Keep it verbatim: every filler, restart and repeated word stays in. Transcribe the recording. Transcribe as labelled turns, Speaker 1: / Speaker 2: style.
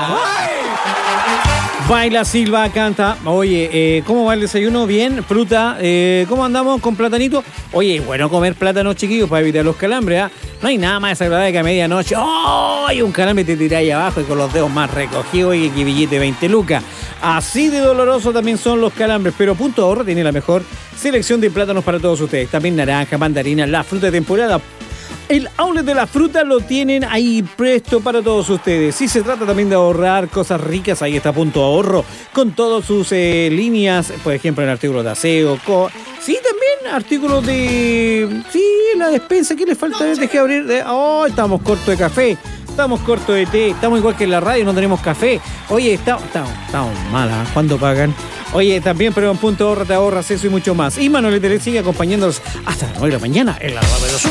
Speaker 1: Baila, silba, canta. Oye, eh, ¿cómo va el desayuno? Bien, fruta. Eh, ¿Cómo andamos con platanito? Oye, bueno comer plátano, chiquillos, para evitar los calambres, ¿eh? No hay nada más desagradable que a medianoche. ¡Oh! Y un calambre te tira ahí abajo y con los dedos más recogidos y que billete veinte lucas. Así de doloroso también son los calambres. Pero Punto Ahorro tiene la mejor selección de plátanos para todos ustedes. También naranja, mandarina, la fruta de temporada. El outlet de la fruta lo tienen ahí presto para todos ustedes. Si se trata también de ahorrar cosas ricas, ahí está Punto Ahorro con todas sus eh, líneas, por ejemplo en artículos de aseo, co- sí, también artículos de... sí, la despensa, ¿qué les falta? Dejé de abrir... De... oh, estamos cortos de café, estamos cortos de té, estamos igual que en la radio, no tenemos café. Oye, estamos, estamos, estamos malas, ¿cuándo pagan? Oye, también, pero en Punto Ahorro te ahorras eso y mucho más. Y Manuel Tele sigue acompañándolos hasta las nueve de la mañana en la Radio Sur.